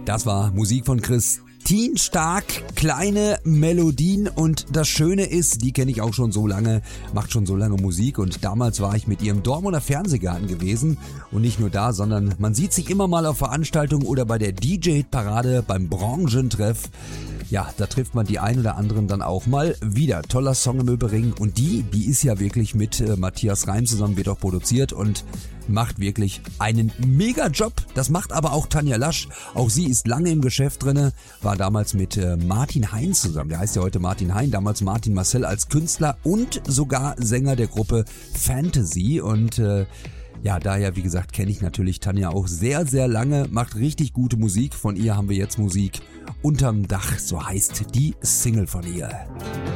Das war Musik von Christine Stark, kleine Melodien, und das Schöne ist, die kenne ich auch schon so lange, macht schon so lange Musik, und damals war ich mit ihr im Dortmunder Fernsehgarten gewesen, und nicht nur da, sondern man sieht sich immer mal auf Veranstaltungen oder bei der DJ-Parade, beim Branchentreff. Ja, da trifft man die ein oder anderen dann auch mal wieder. Toller Song im Übrigen, und die ist ja wirklich mit Matthias Reim zusammen, wird auch produziert und macht wirklich einen Mega-Job. Das macht aber auch Tanja Lasch. Auch sie ist lange im Geschäft drinne, war damals mit Martin Hein zusammen. Der heißt ja heute Martin Hein, damals Martin Marcel als Künstler und sogar Sänger der Gruppe Fantasy. Und ja, daher, wie gesagt, kenne ich natürlich Tanja auch sehr, sehr lange, macht richtig gute Musik. Von ihr haben wir jetzt Musik Unterm Dach, so heißt die Single von ihr.